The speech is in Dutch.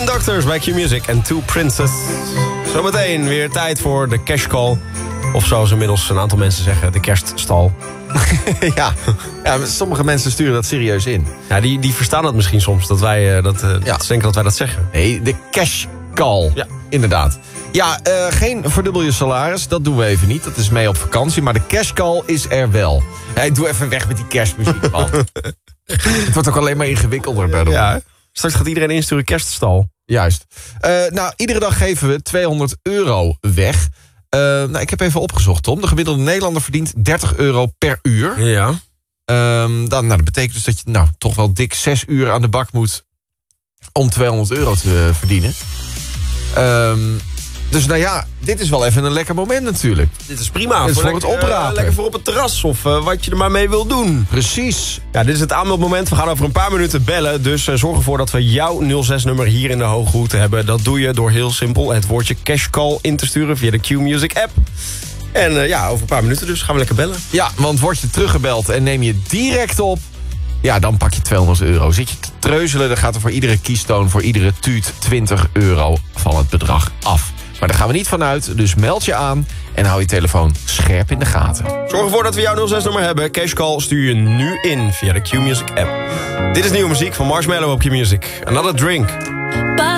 Spin Doctors bij Q-Music en Two Princes. Zometeen weer tijd voor de cash call. Of zoals inmiddels een aantal mensen zeggen, de kerststal. ja, sommige mensen sturen dat serieus in. Ja, die verstaan dat misschien soms, dat wij ze denken dat wij dat zeggen. Nee, de cash call. Ja, inderdaad. Ja, geen verdubbel je salaris, dat doen we even niet. Dat is mee op vakantie, maar de cash call is er wel. Hey, doe even weg met die kerstmuziek, man. Het wordt ook alleen maar ingewikkelder daardoor. Ja, straks gaat iedereen insturen kerststal. Juist. Iedere dag geven we €200 weg. Ik heb even opgezocht, Tom. De gemiddelde Nederlander verdient €30 per uur. Ja. Dat betekent dus dat je toch wel dik 6 uur aan de bak moet om €200 te verdienen. Dus dit is wel even een lekker moment natuurlijk. Dit is prima. Dit is voor het oprapen. Lekker voor op het terras of wat je er maar mee wil doen. Precies. Ja, dit is het aanmeldmoment. We gaan over een paar minuten bellen. Dus zorg ervoor dat we jouw 06-nummer hier in de hoge hoed hebben. Dat doe je door heel simpel het woordje cashcall in te sturen via de Q-Music app. En over een paar minuten dus gaan we lekker bellen. Ja, want word je teruggebeld en neem je direct op, ja, dan pak je €200. Zit je te treuzelen, dan gaat er voor iedere kiestoon, voor iedere tuut €20 van het bedrag af. Maar daar gaan we niet vanuit, dus meld je aan en hou je telefoon scherp in de gaten. Zorg ervoor dat we jouw 06-nummer hebben. Cashcall stuur je nu in via de Q-Music app. Dit is nieuwe muziek van Marshmello op Q-Music. Another Drink.